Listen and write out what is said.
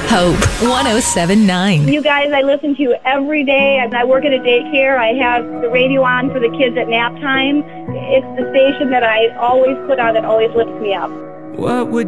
Hope 107.9. You guys, I listen to you every day. I work at a daycare. I have the radio on for the kids at nap time. It's the station that I always put on that always lifts me up. What would